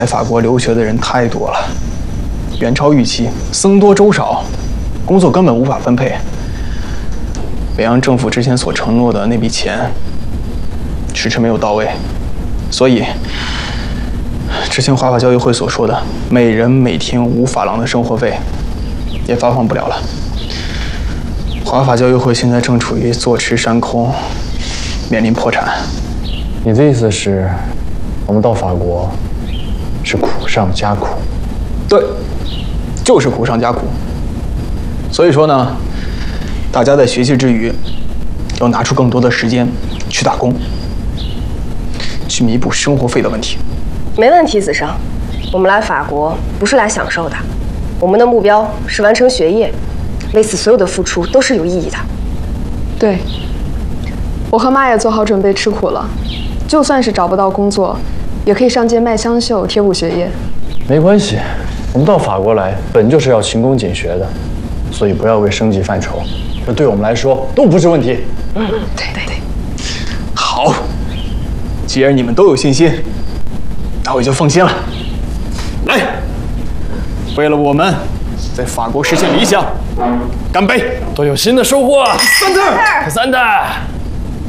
来法国留学的人太多了，远超预期，僧多粥少，工作根本无法分配。北洋政府之前所承诺的那笔钱，迟迟没有到位，所以之前华法教育会所说的每人每天5法郎的生活费，也发放不了了。华法教育会现在正处于坐吃山空，面临破产。 你的意思是，我们到法国是苦上加苦？ 对，就是苦上加苦。所以说呢，大家在学习之余，要拿出更多的时间去打工，去弥补生活费的问题。 没问题，子尚。我们来法国不是来享受的，我们的目标是完成学业，为此所有的付出都是有意义的。 对，我和妈也做好准备吃苦了，就算是找不到工作，也可以上街卖香绣，贴补学业。 没关系，我们到法国来本就是要勤工俭学的，所以不要为生计犯愁，这对我们来说都不是问题。 对。 好，既然你们都有信心，那我就放心了。来，为了我们在法国实现理想，干杯！ 都有新的收获了。 三特。